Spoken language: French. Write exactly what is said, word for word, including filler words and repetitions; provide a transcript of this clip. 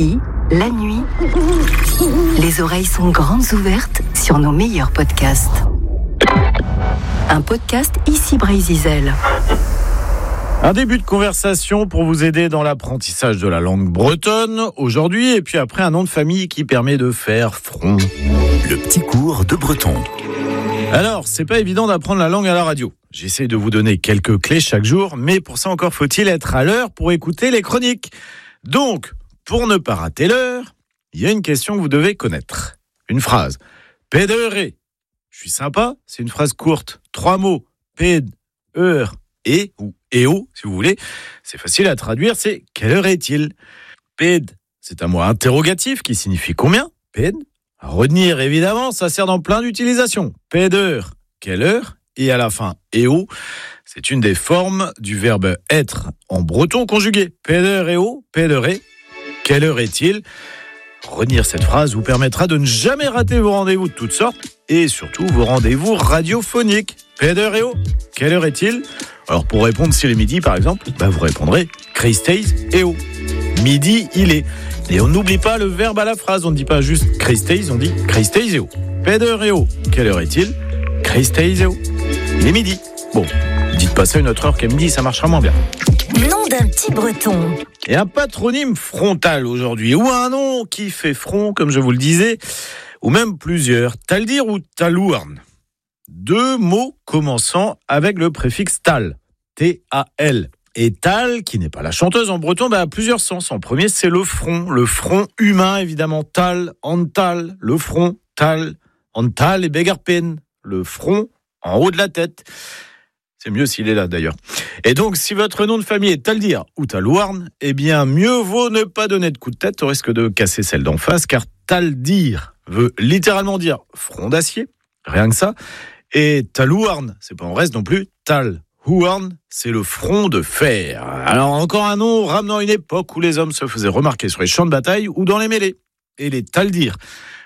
Ici, la nuit, les oreilles sont grandes ouvertes sur nos meilleurs podcasts. Un podcast Ici Brésil. Un début de conversation pour vous aider dans l'apprentissage de la langue bretonne aujourd'hui, et puis après un nom de famille qui permet de faire front. Le petit cours de breton. Alors, c'est pas évident d'apprendre la langue à la radio. J'essaie de vous donner quelques clés chaque jour, mais pour ça encore faut-il être à l'heure pour écouter les chroniques. Donc, pour ne pas rater l'heure, il y a une question que vous devez connaître. Une phrase. Pédéré. Je suis sympa, c'est une phrase courte. Trois mots. Péd, heure, et, ou éo, si vous voulez. C'est facile à traduire, c'est quelle heure est-il? Péd, c'est un mot interrogatif qui signifie combien? Péd. À retenir, évidemment, ça sert dans plein d'utilisations. Pédeur, quelle heure? Et à la fin, éo, c'est une des formes du verbe être en breton conjugué. Pédeur, éo, pédéré, quelle heure est-il? Retenir cette phrase vous permettra de ne jamais rater vos rendez-vous de toutes sortes et surtout vos rendez-vous radiophoniques. Pédeur, éo, quelle heure est-il? Alors pour répondre s'il est midi par exemple, bah vous répondrez Christeis éo. Midi, il est. Et on n'oublie pas le verbe à la phrase, on ne dit pas juste Christeis, on dit Christeis éo. Pédeur, éo, quelle heure est-il? Christeis éo. Il est midi. Bon, dites pas ça une autre heure qu'à midi, ça marchera moins bien. Nom d'un petit breton. Et un patronyme frontal aujourd'hui, ou un nom qui fait front, comme je vous le disais, ou même plusieurs. Taldir ou talouarn. Deux mots commençant avec le préfixe tal, T A L. Et tal, qui n'est pas la chanteuse en breton, bah, a plusieurs sens. En premier, c'est le front, le front humain, évidemment. Tal, antal, le front, tal, antal et begarpen, le front en haut de la tête. C'est mieux s'il est là, d'ailleurs. Et donc, si votre nom de famille est Taldir ou Talouarn, eh bien, mieux vaut ne pas donner de coup de tête au risque de casser celle d'en face, car Taldir veut littéralement dire front d'acier, rien que ça. Et Talouarn, c'est pas en reste non plus, Tal. Huarn, c'est le front de fer. Alors encore un nom ramenant une époque où les hommes se faisaient remarquer sur les champs de bataille ou dans les mêlées. Et les Taldir